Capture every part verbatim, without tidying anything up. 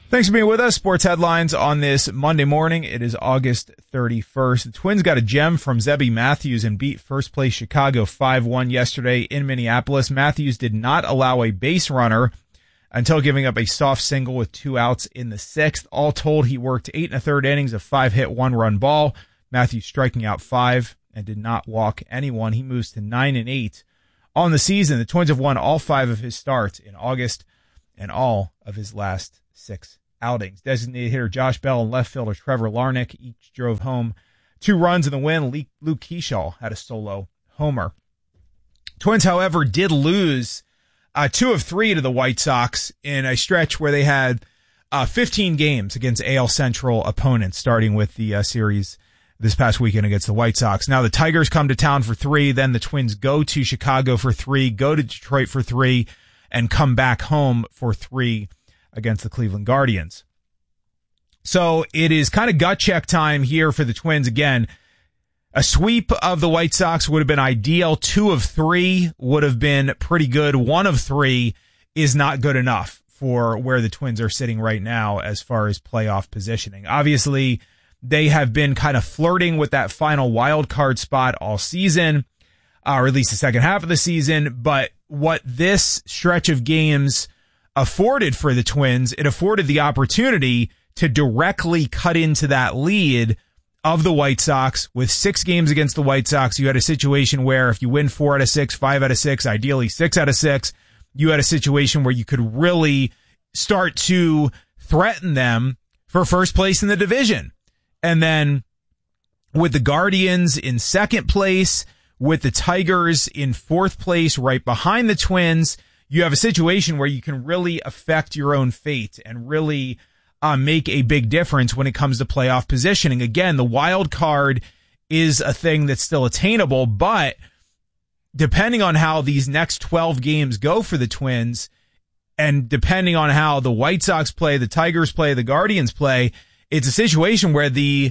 Thanks for being with us. Sports headlines on this Monday morning. It is August thirty-first. The Twins got a gem from Zebby Matthews and beat first place Chicago five one yesterday in Minneapolis. Matthews did not allow a base runner until giving up a soft single with two outs in the sixth. All told, he worked eight and a third innings of five hit, one run ball. Matthews striking out five and did not walk anyone. He moves to nine and eight on the season. The Twins have won all five of his starts in August and all of his last six outings. Designated hitter Josh Bell and left fielder Trevor Larnach each drove home two runs in the win. Luke Kershaw had a solo homer. Twins, however, did lose uh, two of three to the White Sox in a stretch where they had uh, fifteen games against A L Central opponents, starting with the uh, series this past weekend against the White Sox. Now the Tigers come to town for three, then the Twins go to Chicago for three, go to Detroit for three, and come back home for three against the Cleveland Guardians. So it is kind of gut check time here for the Twins again. A sweep of the White Sox would have been ideal. Two of three would have been pretty good. One of three is not good enough for where the Twins are sitting right now as far as playoff positioning. Obviously, they have been kind of flirting with that final wild card spot all season, uh, or at least the second half of the season. But what this stretch of games afforded for the Twins, it afforded the opportunity to directly cut into that lead of the White Sox. With six games against the White Sox, you had a situation where if you win four out of six, five out of six, ideally six out of six, you had a situation where you could really start to threaten them for first place in the division. And then with the Guardians in second place, with the Tigers in fourth place right behind the Twins, you have a situation where you can really affect your own fate and really uh, make a big difference when it comes to playoff positioning. Again, the wild card is a thing that's still attainable, but depending on how these next twelve games go for the Twins, and depending on how the White Sox play, the Tigers play, the Guardians play, it's a situation where the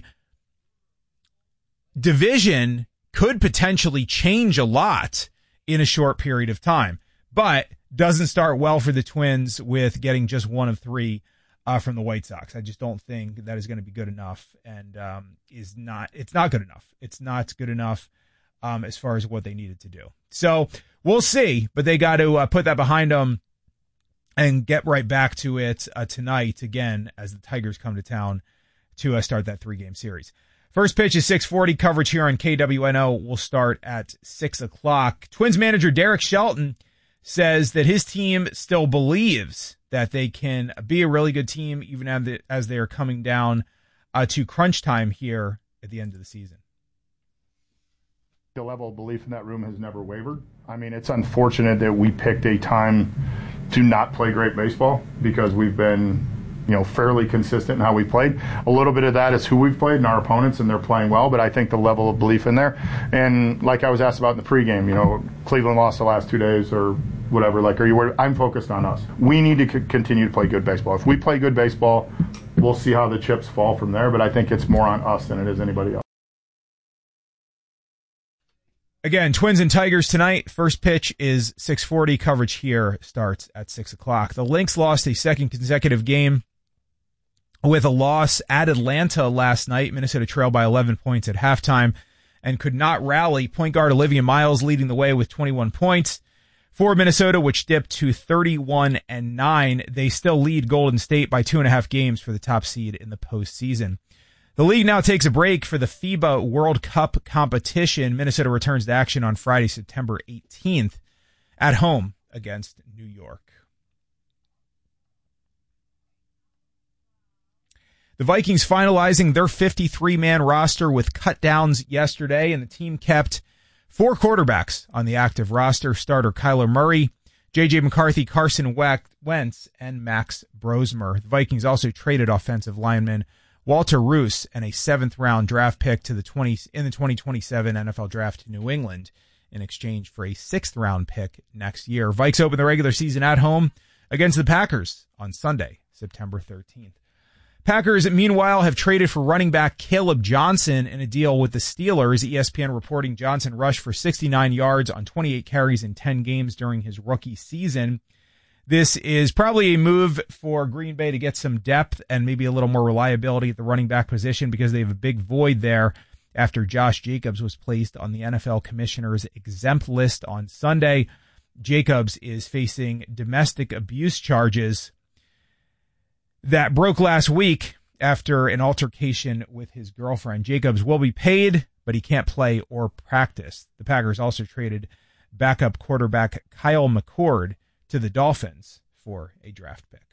division could potentially change a lot in a short period of time, but doesn't start well for the Twins with getting just one of three uh, from the White Sox. I just don't think that is going to be good enough, and um, is not. It's not good enough. It's not good enough um, as far as what they needed to do. So we'll see, but they got to uh, put that behind them and get right back to it uh, tonight again as the Tigers come to town to uh, start that three-game series. First pitch is six forty. Coverage here on K W N O will start at six o'clock. Twins manager Derek Shelton says that his team still believes that they can be a really good team even as they are coming down uh, to crunch time here at the end of the season. The level of belief in that room has never wavered. I mean, it's unfortunate that we picked a time to not play great baseball because we've been, you know, fairly consistent in how we played. A little bit of that is who we've played and our opponents, and they're playing well, but I think the level of belief in there. And like I was asked about in the pregame, you know, Cleveland lost the last two days or whatever. Like, are you worried? I'm focused on us. We need to c- continue to play good baseball. If we play good baseball, we'll see how the chips fall from there, but I think it's more on us than it is anybody else. Again, Twins and Tigers tonight. First pitch is six forty. Coverage here starts at six o'clock. The Lynx lost a second consecutive game with a loss at Atlanta last night. Minnesota trailed by eleven points at halftime and could not rally. Point guard Olivia Miles leading the way with twenty-one points. For Minnesota, which dipped to thirty-one and nine, they still lead Golden State by two and a half games for the top seed in the postseason. The league now takes a break for the FIBA World Cup competition. Minnesota returns to action on Friday, September eighteenth at home against New York. The Vikings finalizing their fifty-three man roster with cut downs yesterday, and the team kept four quarterbacks on the active roster: starter Kyler Murray, J J McCarthy, Carson Wentz, and Max Brosmer. The Vikings also traded offensive lineman Walter Roos and a seventh round draft pick to the twenty in the twenty twenty-seven N F L draft to New England in exchange for a sixth round pick next year. Vikes open the regular season at home against the Packers on Sunday, September thirteenth. Packers, meanwhile, have traded for running back Caleb Johnson in a deal with the Steelers. E S P N reporting Johnson rushed for sixty-nine yards on twenty-eight carries in ten games during his rookie season. This is probably a move for Green Bay to get some depth and maybe a little more reliability at the running back position because they have a big void there after Josh Jacobs was placed on the N F L commissioner's exempt list on Sunday. Jacobs is facing domestic abuse charges that broke last week after an altercation with his girlfriend. Jacobs will be paid, but he can't play or practice. The Packers also traded backup quarterback Kyle McCord to the Dolphins for a draft pick.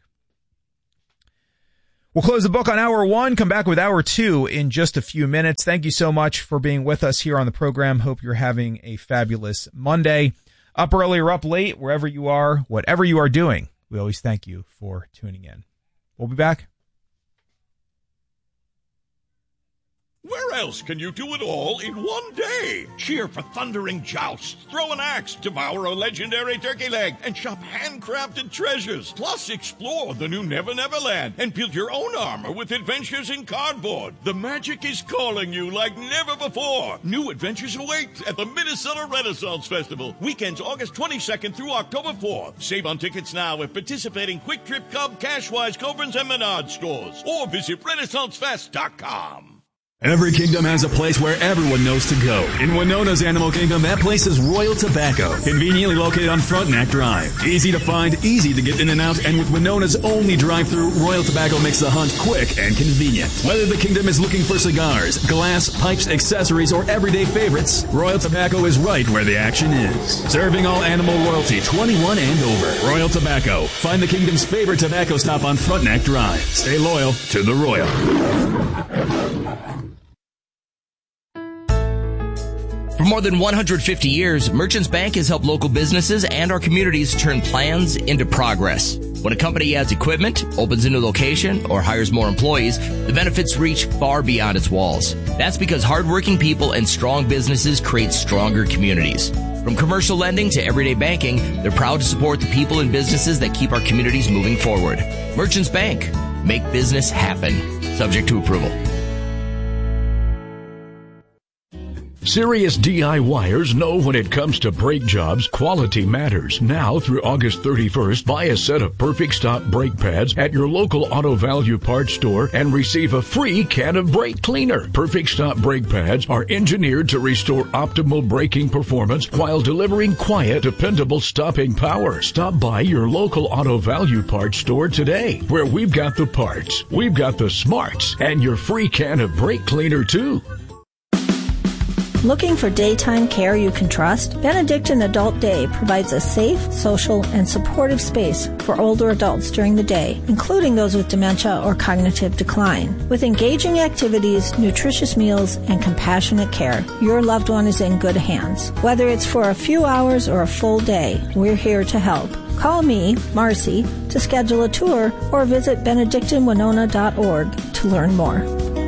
We'll close the book on hour one, come back with hour two in just a few minutes. Thank you so much for being with us here on the program. Hope you're having a fabulous Monday. Up early or up late, wherever you are, whatever you are doing, we always thank you for tuning in. We'll be back. Where else can you do it all in one day? Cheer for thundering jousts, throw an axe, devour a legendary turkey leg, and shop handcrafted treasures. Plus, explore the new Never Never Land and build your own armor with Adventures in Cardboard. The magic is calling you like never before. New adventures await at the Minnesota Renaissance Festival. Weekends August twenty-second through October fourth. Save on tickets now at participating Quick Trip, Cub, Cashwise, Coburns, and Menard stores. Or visit Renaissance Fest dot com. Every kingdom has a place where everyone knows to go. In Winona's Animal Kingdom, that place is Royal Tobacco, conveniently located on Frontenac Drive. Easy to find, easy to get in and out, and with Winona's only drive-thru, Royal Tobacco makes the hunt quick and convenient. Whether the kingdom is looking for cigars, glass, pipes, accessories, or everyday favorites, Royal Tobacco is right where the action is. Serving all animal royalty, twenty-one and over. Royal Tobacco. Find the kingdom's favorite tobacco stop on Frontenac Drive. Stay loyal to the Royal. For more than one hundred fifty years, Merchants Bank has helped local businesses and our communities turn plans into progress. When a company adds equipment, opens a new location, or hires more employees, the benefits reach far beyond its walls. That's because hardworking people and strong businesses create stronger communities. From commercial lending to everyday banking, they're proud to support the people and businesses that keep our communities moving forward. Merchants Bank. Make business happen. Subject to approval. Serious DIYers know when it comes to brake jobs, quality matters. Now through August thirty-first, buy a set of Perfect Stop brake pads at your local Auto Value Parts store and receive a free can of brake cleaner. Perfect Stop brake pads are engineered to restore optimal braking performance while delivering quiet, dependable stopping power. Stop by your local Auto Value Parts store today, where we've got the parts, we've got the smarts, and your free can of brake cleaner too. Looking for daytime care you can trust? Benedictine Adult Day provides a safe, social, and supportive space for older adults during the day, including those with dementia or cognitive decline. With engaging activities, nutritious meals, and compassionate care, your loved one is in good hands. Whether it's for a few hours or a full day, we're here to help. Call me, Marcy, to schedule a tour or visit benedictine winona dot org to learn more.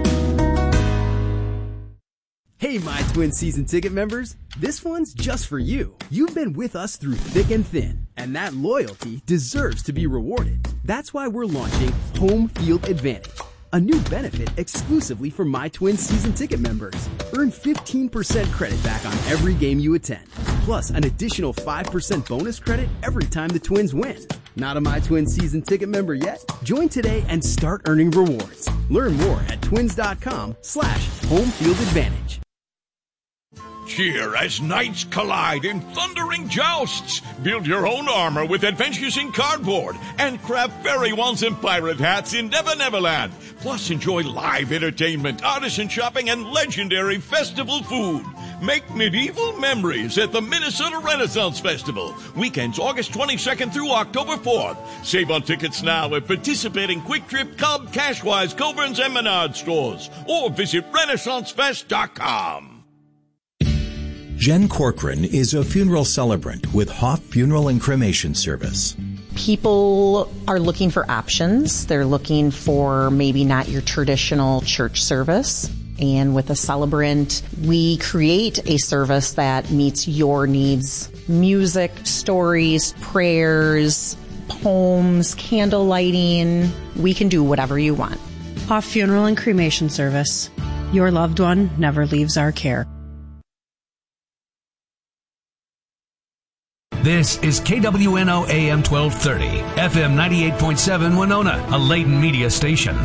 Hey, My Twin season ticket members, this one's just for you. You've been with us through thick and thin, and that loyalty deserves to be rewarded. That's why we're launching Home Field Advantage, a new benefit exclusively for My Twin season ticket members. Earn fifteen percent credit back on every game you attend, plus an additional five percent bonus credit every time the Twins win. Not a My Twin season ticket member yet? Join today and start earning rewards. Learn more at twins.com slash home field advantage. Cheer as knights collide in thundering jousts. Build your own armor with Adventures in Cardboard and craft fairy wands and pirate hats in Never Never Land. Plus, enjoy live entertainment, artisan shopping, and legendary festival food. Make medieval memories at the Minnesota Renaissance Festival. Weekends August twenty-second through October fourth. Save on tickets now at participating Quick Trip, Cub, Cashwise, Coburns, and Menard stores. Or visit Renaissance Fest dot com. Jen Corcoran is a funeral celebrant with Hoff Funeral and Cremation Service. People are looking for options. They're looking for maybe not your traditional church service. And with a celebrant, we create a service that meets your needs. Music, stories, prayers, poems, candle lighting. We can do whatever you want. Hoff Funeral and Cremation Service. Your loved one never leaves our care. This is K W N O A M twelve thirty, F M ninety-eight point seven Winona, a Layton media station.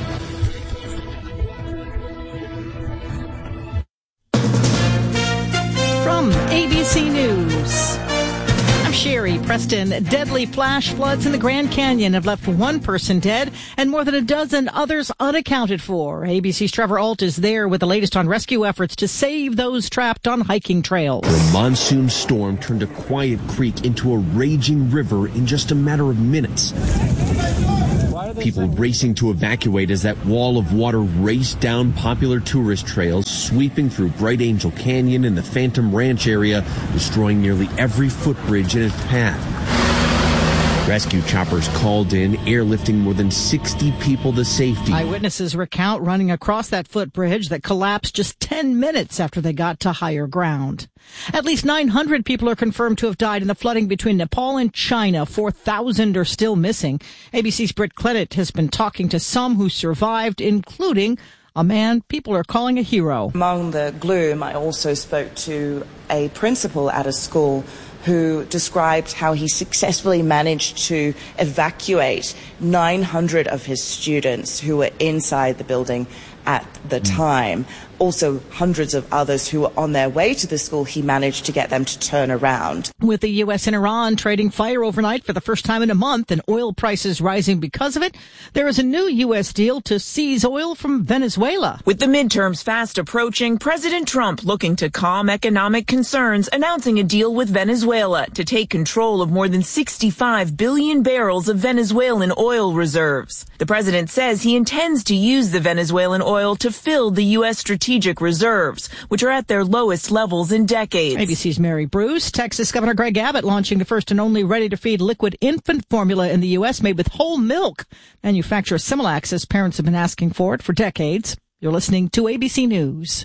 From A B C News, I'm Sherry Preston. Deadly flash floods in the Grand Canyon have left one person dead and more than a dozen others unaccounted for. A B C's Trevor Ault is there with the latest on rescue efforts to save those trapped on hiking trails. The monsoon storm turned a quiet creek into a raging river in just a matter of minutes. People racing to evacuate as that wall of water raced down popular tourist trails, sweeping through Bright Angel Canyon and the Phantom Ranch area, destroying nearly every footbridge in its path. Rescue choppers called in, airlifting more than sixty people to safety. Eyewitnesses recount running across that footbridge that collapsed just ten minutes after they got to higher ground. At least nine hundred people are confirmed to have died in the flooding between Nepal and China. four thousand are still missing. A B C's Britt Clennett has been talking to some who survived, including a man people are calling a hero. Among the gloom, I also spoke to a principal at a school who described how he successfully managed to evacuate nine hundred of his students who were inside the building at the time. Also, hundreds of others who were on their way to the school, he managed to get them to turn around. With the U S and Iran trading fire overnight for the first time in a month and oil prices rising because of it, there is a new U S deal to seize oil from Venezuela. With the midterms fast approaching, President Trump looking to calm economic concerns, announcing a deal with Venezuela to take control of more than sixty-five billion barrels of Venezuelan oil reserves. The president says he intends to use the Venezuelan oil to fill the U S strategic Strategic reserves, which are at their lowest levels in decades. A B C's Mary Bruce. Texas Governor Greg Abbott launching the first and only ready-to-feed liquid infant formula in the U S made with whole milk. Manufacturer Similac says parents have been asking for it for decades. You're listening to A B C News.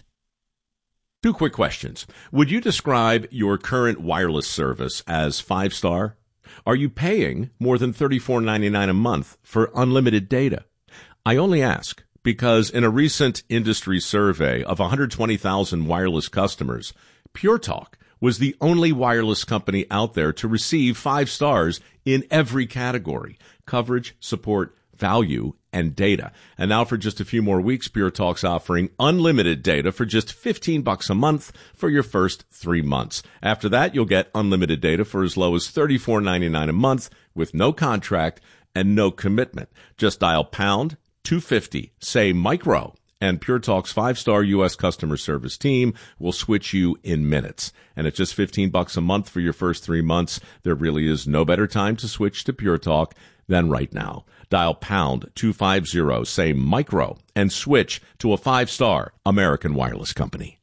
Two quick questions. Would you describe your current wireless service as five-star? Are you paying more than thirty-four ninety-nine a month for unlimited data? I only ask because in a recent industry survey of one hundred twenty thousand wireless customers, Pure Talk was the only wireless company out there to receive five stars in every category: coverage, support, value, and data. And now for just a few more weeks, Pure Talk's offering unlimited data for just fifteen bucks a month for your first three months. After that, you'll get unlimited data for as low as thirty-four ninety-nine a month with no contract and no commitment. Just dial pound two fifty, say micro, and Pure Talk's five-star U S customer service team will switch you in minutes. And at just fifteen bucks a month for your first three months, there really is no better time to switch to Pure Talk than right now. Dial pound two fifty, say micro, and switch to a five-star American wireless company.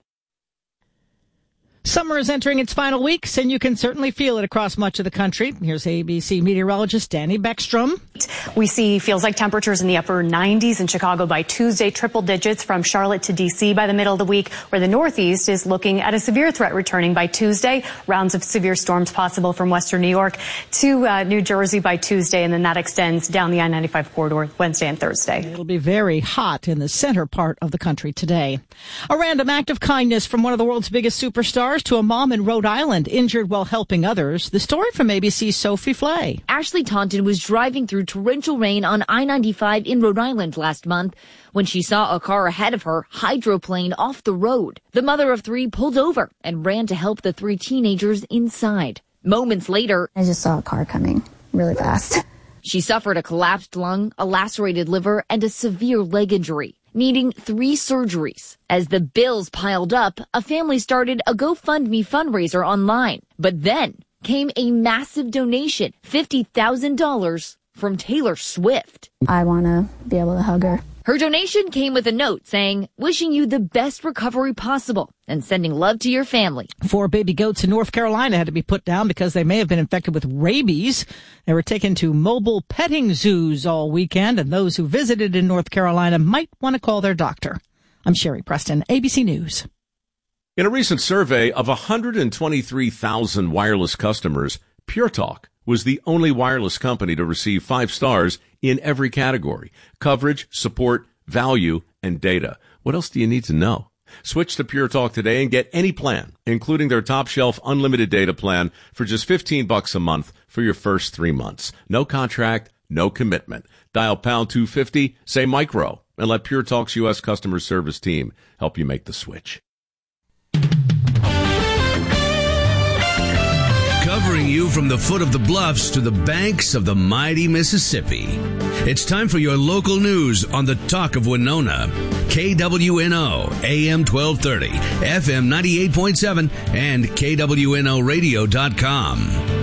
Summer is entering its final weeks, and you can certainly feel it across much of the country. Here's A B C meteorologist Danny Beckstrom. We see feels like temperatures in the upper nineties in Chicago by Tuesday, triple digits from Charlotte to D C by the middle of the week, where the Northeast is looking at a severe threat returning by Tuesday. Rounds of severe storms possible from western New York to uh, New Jersey by Tuesday, and then that extends down the I ninety-five corridor Wednesday and Thursday. It'll be very hot in the center part of the country today. A random act of kindness from one of the world's biggest superstars to a mom in Rhode Island injured while helping others. The story from A B C's Sophie Flay. Ashley Taunton was driving through torrential rain on I ninety-five in Rhode Island last month when she saw a car ahead of her hydroplane off the road. The mother of three pulled over and ran to help the three teenagers inside. Moments later, I just saw a car coming really fast. She suffered a collapsed lung, a lacerated liver, and a severe leg injury, needing three surgeries. As the bills piled up, a family started a GoFundMe fundraiser online. But then came a massive donation, fifty thousand dollars from Taylor Swift. I want to be able to hug her. Her donation came with a note saying, wishing you the best recovery possible and sending love to your family. Four baby goats in North Carolina had to be put down because they may have been infected with rabies. They were taken to mobile petting zoos all weekend, and those who visited in North Carolina might want to call their doctor. I'm Sherry Preston, A B C News. In a recent survey of one hundred twenty-three thousand wireless customers, Pure Talk was the only wireless company to receive five stars in every category: coverage, support, value, and data. What else do you need to know? Switch to Pure Talk today and get any plan, including their top shelf unlimited data plan for just fifteen bucks a month for your first three months. No contract, no commitment. Dial pound two fifty, say micro, and let Pure Talk's U S customer service team help you make the switch. Covering you from the foot of the bluffs to the banks of the mighty Mississippi. It's time for your local news on the Talk of Winona. K W N O, A M twelve thirty, F M ninety-eight point seven, and K W N O radio dot com.